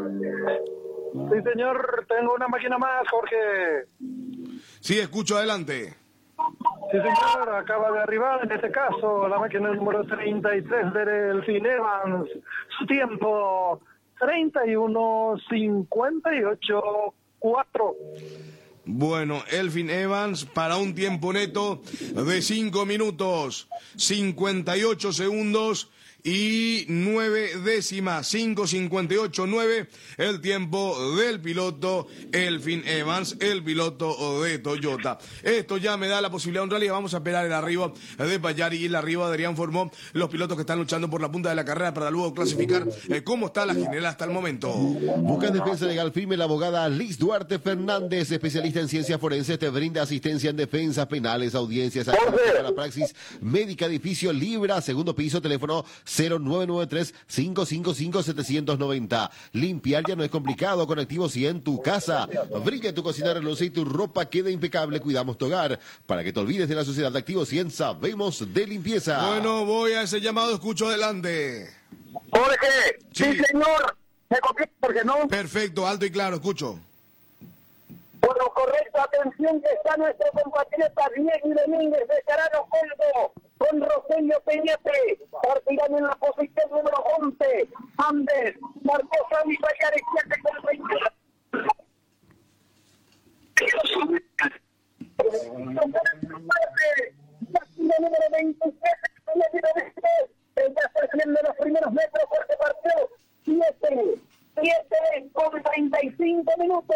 Sí, señor, tengo una máquina más, Jorge. Sí, escucho, adelante. Sí, señor, acaba de arribar, en este caso, la máquina número treinta y tres de Delfín Evans. Su tiempo, treinta y uno cincuenta y ocho cuatro. Bueno, Elfin Evans para un tiempo neto de cinco minutos, cincuenta y ocho segundos y nueve décimas, cinco cincuenta y ocho nueve, el tiempo del piloto Elfin Evans, el piloto de Toyota. Esto ya me da la posibilidad de un rally. Vamos a esperar el arribo de Payari y el arribo de Adrián Formó, los pilotos que están luchando por la punta de la carrera para luego clasificar. Eh, ¿Cómo está la general hasta el momento? Busca defensa legal firme. La abogada Liz Duarte Fernández, especialista en ciencias forenses, te brinda asistencia en defensas penales, audiencias, para la praxis médica, edificio Libra, segundo piso, teléfono cero nueve nueve tres, cinco cinco cinco, siete nueve cero. Limpiar ya no es complicado con Activo cien, tu casa. Brilla tu cocina, reluce y tu ropa queda impecable. Cuidamos tu hogar. Para que te olvides de la sociedad de Activo cien, sabemos de limpieza. Bueno, voy a ese llamado, escucho adelante. Jorge, sí, Sí. señor, me copié porque no. Perfecto, alto y claro, escucho. Bueno, correcto, atención que está nuestro compatriota Diego Domínguez de Carano Coldo con Rogelio Peñate, partirán en la posición número once, Andes, Marcos Sami Payares, siete con veinte. Número veintisiete, ya está haciendo los primeros metros porque partió siete, siete con treinta y cinco minutos.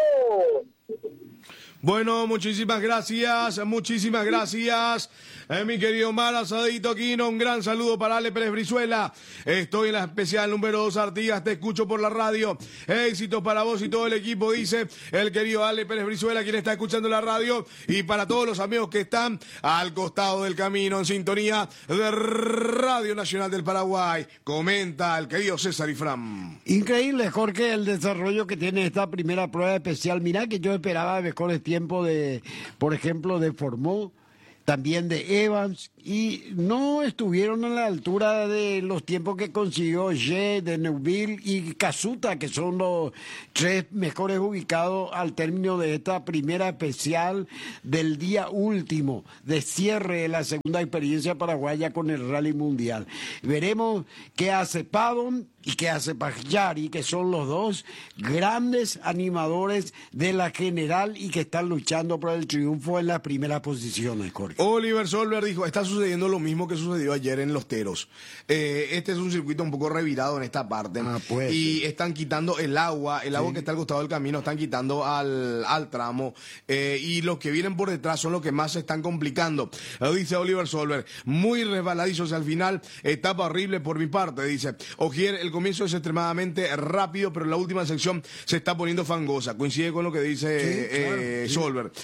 Bueno, muchísimas gracias, muchísimas gracias, eh, mi querido Omar Asadito Aquino. Un gran saludo para Ale Pérez Brizuela. Estoy en la especial número dos Artigas, te escucho por la radio. Éxitos para vos y todo el equipo, dice el querido Ale Pérez Brizuela, quien está escuchando la radio, y para todos los amigos que están al costado del camino en sintonía de Radio Nacional del Paraguay. Comenta el querido César Ifram. Increíble, Jorge, el desarrollo que tiene esta primera prueba especial. Mirá que yo esperaba mejores tiempos de, por ejemplo, de Formó. también de Evans, y no estuvieron a la altura de los tiempos que consiguió Ye, de Neuville y Casuta, que son los tres mejores ubicados al término de esta primera especial del día último de cierre de la segunda experiencia paraguaya con el Rally Mundial. Veremos qué hace Pavón y qué hace Pagliari, que son los dos grandes animadores de la general y que están luchando por el triunfo en las primeras posiciones, Jorge. Oliver Solberg dijo, está sucediendo lo mismo que sucedió ayer en Los Teros. Eh, este es un circuito un poco revirado en esta parte. Ah, pues, y sí. están quitando el agua, el agua Sí. que está al costado del camino, están quitando al, al tramo. Eh, y los que vienen por detrás son los que más se están complicando. Lo dice Oliver Solberg. Muy resbaladizos al final, etapa horrible por mi parte, dice. Ogier, el comienzo es extremadamente rápido, pero la última sección se está poniendo fangosa. Coincide con lo que dice Sí, claro, eh, sí. Solberg.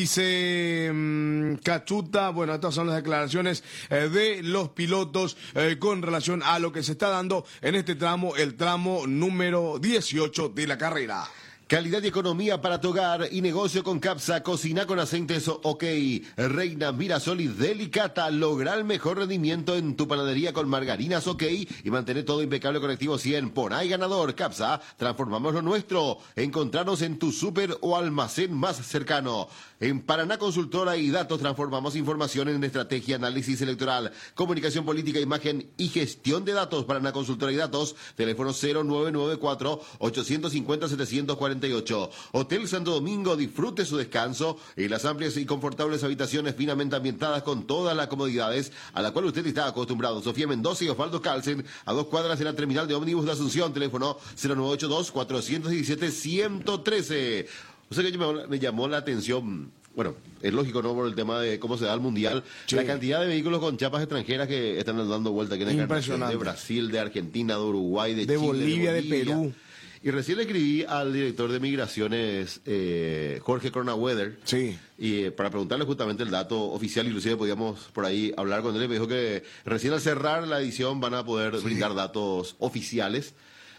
Dice mmm, Cachuta, bueno, estas son las declaraciones eh, de los pilotos eh, con relación a lo que se está dando en este tramo, el tramo número dieciocho de la carrera. Calidad y economía para tu hogar y negocio con Capsa. Cocina con aceites OK. Reina, Mirasol y Delicata. Logra el mejor rendimiento en tu panadería con margarinas OK y mantener todo impecable con Activo cien. Pon ahí ganador. Capsa, transformamos lo nuestro. Encontrarnos en tu súper o almacén más cercano. En Paraná Consultora y Datos transformamos información en estrategia, análisis electoral, comunicación política, imagen y gestión de datos. Paraná Consultora y Datos, teléfono cero nueve nueve cuatro, ocho cinco cero, siete cuatro ocho. Hotel Santo Domingo, disfrute su descanso en las amplias y confortables habitaciones finamente ambientadas con todas las comodidades a la cual usted está acostumbrado. Sofía Mendoza y Osvaldo Calcen, a dos cuadras de la terminal de ómnibus de Asunción, teléfono cero nueve ocho dos, cuatro uno siete, uno cero uno tres. O sea que me, me llamó la atención, bueno, es lógico, ¿no? Por el tema de cómo se da el Mundial, Sí. la cantidad de vehículos con chapas extranjeras que están dando vuelta aquí en el Impresionante. de Brasil, de Argentina, de Uruguay, de, De Chile, Bolivia, de Perú. Y recién le escribí al director de Migraciones, eh, Jorge Cornaweather, Sí. y eh, para preguntarle justamente el dato oficial, inclusive podíamos por ahí hablar con él, y me dijo que recién al cerrar la edición van a poder brindar datos oficiales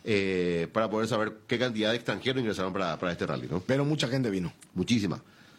eh, para poder saber qué cantidad de extranjeros ingresaron para, para este rally, ¿no? Pero mucha gente vino. Muchísima.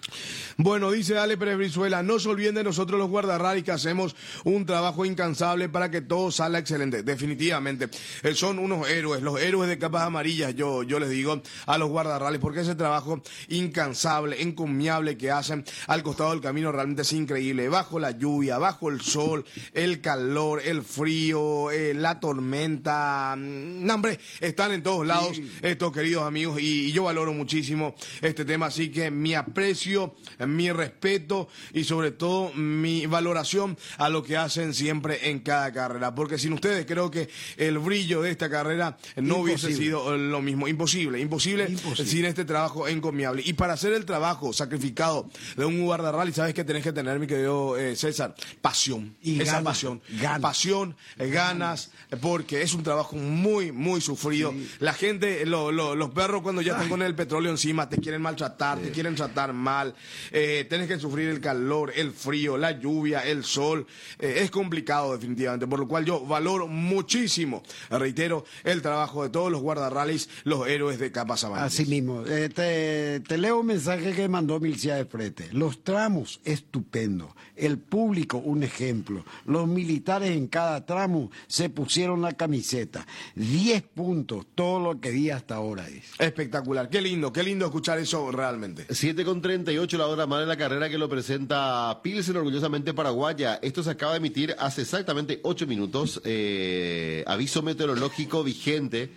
Bueno, dice Ale Pérez Brizuela, no se olviden de nosotros los guardarrally que hacemos un trabajo incansable para que todo salga excelente. Definitivamente, eh, son unos héroes, los héroes de capas amarillas, yo, yo les digo a los guardarrally, porque ese trabajo incansable, encomiable que hacen al costado del camino realmente es increíble. Bajo la lluvia, bajo el sol, el calor, el frío, eh, la tormenta, no, hombre, están en todos lados estos queridos amigos y, y yo valoro muchísimo este tema, así que mi aprecio, mi respeto y sobre todo mi valoración a lo que hacen siempre en cada carrera, porque sin ustedes creo que el brillo de esta carrera no hubiese Imposible. sido lo mismo, imposible, imposible, Imposible. sin este trabajo encomiable. Y para hacer el trabajo sacrificado de un guardarrally, sabes que tenés que tener, mi querido eh, César, pasión, Y esa ganas, pasión, ganas. pasión, eh, ganas, eh, porque es un trabajo muy, muy sufrido. La gente, lo- lo- los perros cuando ya están con el petróleo encima te quieren maltratar, te quieren tratar mal. Eh, tienes que sufrir el calor, el frío, la lluvia, el sol. Eh, es complicado definitivamente, por lo cual yo valoro muchísimo, reitero, el trabajo de todos los guardarrallies, los héroes de capas amarillas. Así mismo. Eh, te, te leo un mensaje que mandó Milcia de Frete. Los tramos, estupendo. El público, un ejemplo. Los militares en cada tramo se pusieron la camiseta. Diez puntos, todo lo que di hasta ahora. Dice. Espectacular, qué lindo, qué lindo escuchar eso realmente. siete con treinta y ocho la hora más de la carrera que lo presenta Pilsen, orgullosamente paraguaya. Esto se acaba de emitir hace exactamente ocho minutos. Eh, aviso meteorológico vigente.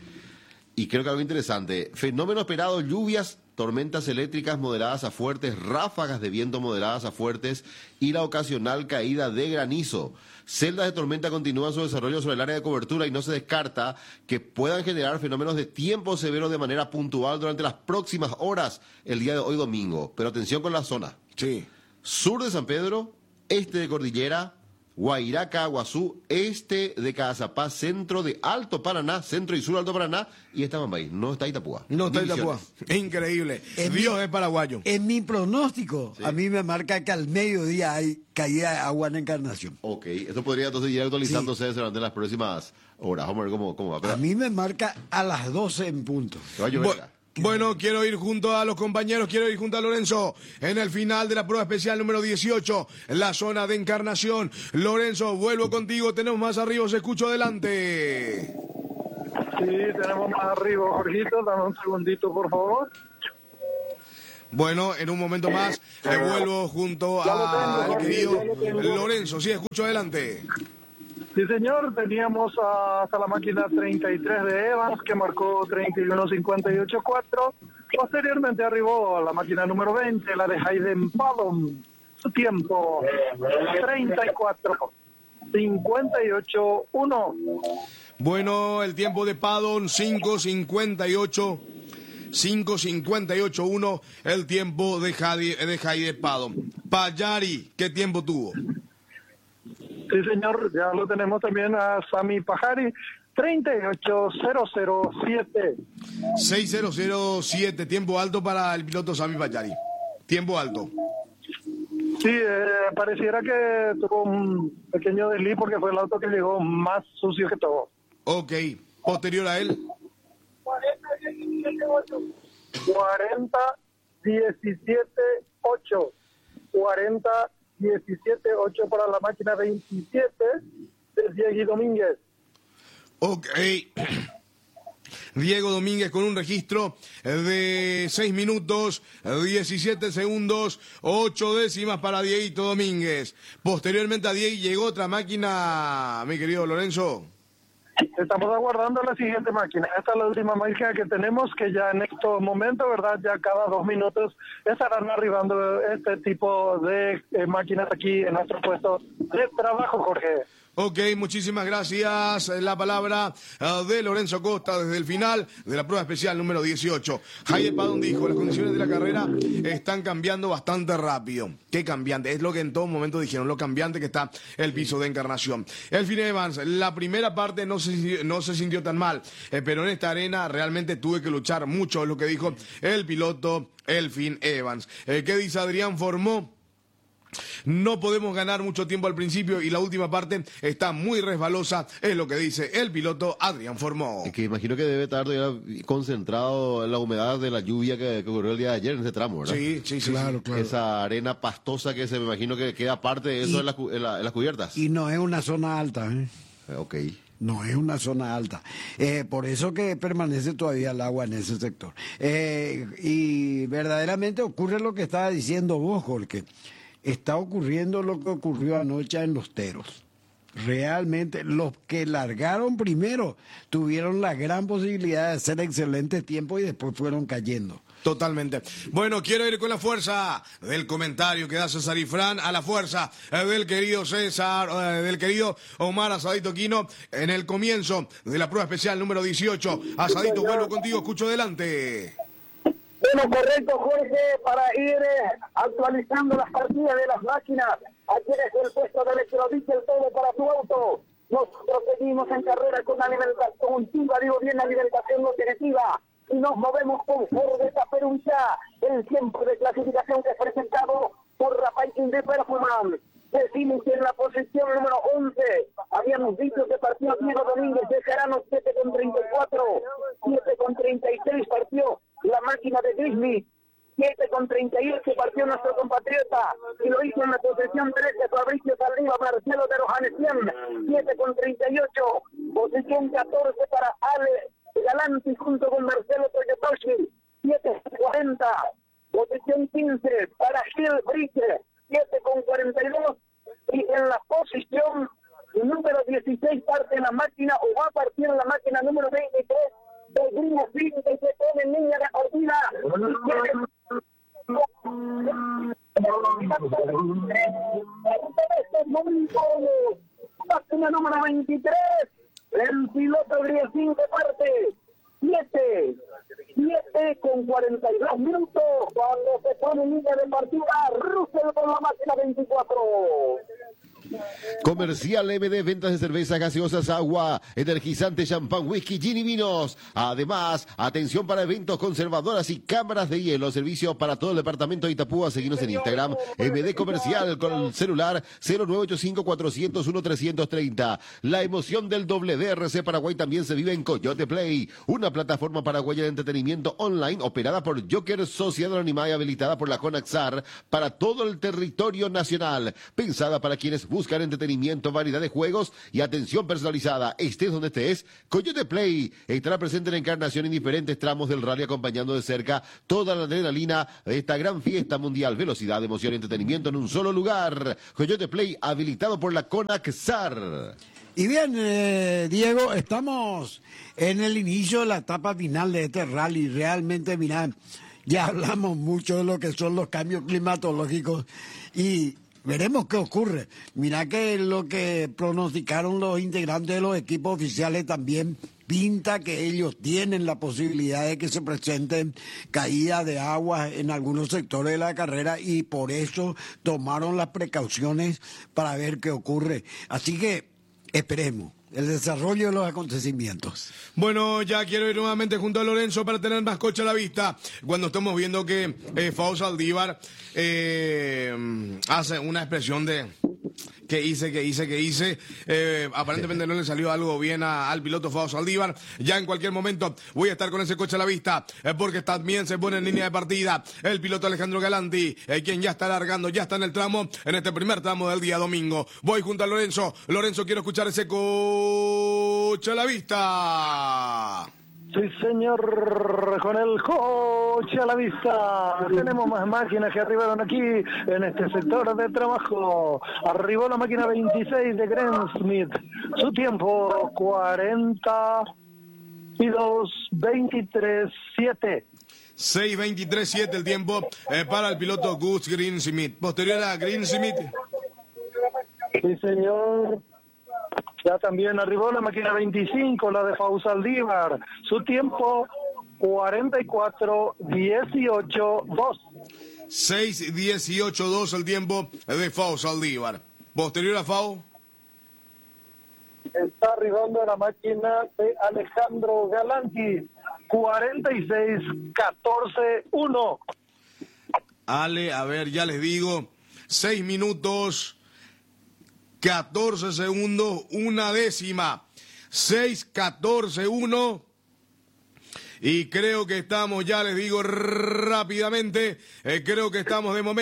Y creo que algo interesante. Fenómeno esperado, lluvias, tormentas eléctricas moderadas a fuertes, ráfagas de viento moderadas a fuertes y la ocasional caída de granizo. Celdas de tormenta continúan su desarrollo sobre el área de cobertura y no se descarta que puedan generar fenómenos de tiempo severo de manera puntual durante las próximas horas el día de hoy domingo. Pero atención con la zona. Sí. Sur de San Pedro, este de Cordillera, Guairaca, Guazú, este de Cazapá, centro de Alto Paraná, centro y sur de Alto Paraná, y está Mambay, no está Itapúa. No está Divisiones. Itapúa. Increíble. En Dios mi- es paraguayo. En mi pronóstico, a mí me marca que al mediodía hay caída de agua en Encarnación. Ok, esto podría entonces ir actualizándose durante las próximas horas. Vamos a ver cómo, cómo va. Pero A mí me marca a las doce en punto. que va a llover Bueno, acá. Bueno, quiero ir junto a los compañeros, quiero ir junto a Lorenzo en el final de la prueba especial número dieciocho, en la zona de Encarnación. Lorenzo, vuelvo contigo, tenemos más arriba, os escucho adelante. Sí, tenemos más arriba, Jorgito, dame un segundito, por favor. Bueno, en un momento más eh, vuelvo junto al querido Lorenzo. Sí, escucho adelante. Sí, señor, teníamos hasta la máquina treinta y tres de Evans, que marcó treinta y uno cincuenta y ocho cuatro. Posteriormente arribó a la máquina número veinte, la de Hayden Pallon. Su tiempo, treinta y cuatro cincuenta y ocho uno. Bueno, el tiempo de Pallon, cinco cincuenta y ocho. cinco cincuenta y ocho uno, el tiempo de Hayden de Hayden Pallon. Pajari, ¿qué tiempo tuvo? Sí, señor, ya lo tenemos también a Sami Pajari, treinta y ocho cero cero siete. seis cero cero siete, tiempo alto para el piloto Sami Pajari. Tiempo alto. Sí, eh, pareciera que tuvo un pequeño desliz porque fue el auto que llegó más sucio que todo. Ok, posterior a él. cuarenta diecisiete ocho. cuarenta diecisiete ocho para la máquina veintisiete de Diego Domínguez. Ok. Diego Domínguez con un registro de seis minutos, diecisiete segundos, ocho décimas para Dieguito Domínguez. Posteriormente a Diego llegó otra máquina, mi querido Lorenzo. Estamos aguardando la siguiente máquina. Esta es la última máquina que tenemos, que ya en estos momentos, ¿verdad? Ya cada dos minutos estarán arribando este tipo de eh, máquinas aquí en nuestro puesto de trabajo, Jorge. Ok, muchísimas gracias. La palabra uh, de Lorenzo Costa desde el final de la prueba especial número dieciocho. Hayden Pallon dijo, las condiciones de la carrera están cambiando bastante rápido. ¿Qué cambiante? Es lo que en todo momento dijeron, lo cambiante que está el piso de Encarnación. Elfin Evans, la primera parte no se, no se sintió tan mal, eh, pero en esta arena realmente tuve que luchar mucho, es lo que dijo el piloto Elfin Evans. Eh, ¿Qué dice Adrián Formó? No podemos ganar mucho tiempo al principio y la última parte está muy resbalosa, es lo que dice el piloto Adrián Formó. Es que imagino que debe estar concentrado en la humedad de la lluvia que, que ocurrió el día de ayer en ese tramo, ¿verdad? Sí, sí, sí. Claro, claro. Esa arena pastosa que se me imagino que queda parte de eso Y, en, la, en, la, en las cubiertas. Y no es una zona alta, ¿eh? Ok. No es una zona alta. Eh, por eso que permanece todavía el agua en ese sector. Eh, y verdaderamente ocurre lo que estaba diciendo vos, Jorge. Está ocurriendo lo que ocurrió anoche en Los Teros. Realmente, los que largaron primero tuvieron la gran posibilidad de hacer excelente tiempo y después fueron cayendo. Totalmente. Bueno, quiero ir con la fuerza del comentario que da César Ifrán a la fuerza del querido César, eh, del querido Omar Asadito Quino en el comienzo de la prueba especial número dieciocho. Asadito, vuelvo contigo, escucho adelante. Bueno, correcto, Jorge, para ir eh, actualizando las partidas de las máquinas. Aquí es el puesto de electrodiesel, todo para tu auto. Nosotros seguimos en carrera con alimentación continua, digo bien, alimentación nutritiva. Y nos movemos con Ford de Taperucha, el tiempo de clasificación que es presentado por Rafael de Perfuman. Decimos que en la posición número once habíamos dicho que partió Diego Domínguez de Jarano, siete con treinta y cuatro, siete con treinta y tres partió la máquina de Disney, siete con treinta y ocho partió nuestro compatriota, y lo hizo en la posición trece Fabricio Saldiva, Marcelo de Rojanesian, siete con treinta y ocho, posición catorce para Ale Galanti junto con Marcelo Toyotoshi, siete con cuarenta, posición quince para Gil Brice, siete con cuarenta y dos, y en la posición número dieciséis parte la máquina, o va a partir la máquina número veintitrés, del Grimo Fin, que se pone en línea de partida. Máquina número veintitrés, el piloto Griezín de parte, siete, siete con cuarenta y dos minutos, cuando se pone en línea de partida, Russell con la máquina veinticuatro. Comercial M D, ventas de cervezas, gaseosas, agua, energizante, champán, whisky, gin y vinos. Además, atención para eventos, conservadoras y cámaras de hielo. Servicio para todo el departamento de Itapúa. Seguimos en Instagram, M D Comercial, con el celular cero nueve ocho cinco, cuatro cero uno, tres tres cero. La emoción del W D R C Paraguay también se vive en Coyote Play, una plataforma paraguaya de entretenimiento online operada por Joker Sociedad Anónima y habilitada por la CONAXAR para todo el territorio nacional. Pensada para quienes buscan entretenimiento, variedad de juegos y atención personalizada. Estés donde estés, Coyote Play estará presente en la encarnación en diferentes tramos del rally, acompañando de cerca toda la adrenalina de esta gran fiesta mundial. Velocidad, emoción y entretenimiento en un solo lugar. Coyote Play, habilitado por la CONAXAR. Y bien, eh, Diego, estamos en el inicio de la etapa final de este rally. Realmente, mirá, ya hablamos mucho de lo que son los cambios climatológicos y veremos qué ocurre. Mirá que lo que pronosticaron los integrantes de los equipos oficiales también pinta que ellos tienen la posibilidad de que se presenten caídas de agua en algunos sectores de la carrera y por eso tomaron las precauciones para ver qué ocurre. Así que esperemos el desarrollo de los acontecimientos. Bueno, ya quiero ir nuevamente junto a Lorenzo para tener más coche a la vista. Cuando estamos viendo que eh, Fao Saldívar eh, hace una expresión de que hice, que hice, que hice. Eh, aparentemente no le salió algo bien a, al piloto Fao Saldívar. Ya en cualquier momento voy a estar con ese coche a la vista, eh, porque también se pone en línea de partida el piloto Alejandro Galanti, eh, quien ya está largando, ya está en el tramo, en este primer tramo del día domingo. Voy junto a Lorenzo. Lorenzo, quiero escuchar ese coche a la vista. Sí, señor, con el coche a la vista. Tenemos más máquinas que arribaron aquí en este sector de trabajo. Arribó la máquina veintiséis de Grant Smith. Su tiempo cuarenta y dos veintitrés siete. seis veintitrés siete el tiempo eh, para el piloto Gus Greensmith. Posterior a Greensmith. Sí, señor. Ya también arribó la máquina veinticinco, la de Fao Saldívar. Su tiempo cuarenta y cuatro dieciocho dos. seis dieciocho dos el tiempo de Fao Saldívar. Posterior a Fao. Está arribando la máquina de Alejandro Galanti. cuarenta y seis catorce uno. Ale, a ver, ya les digo. seis minutos. catorce segundos, una décima, seis catorce uno, y creo que estamos, ya les digo rápidamente, eh, creo que estamos de momento.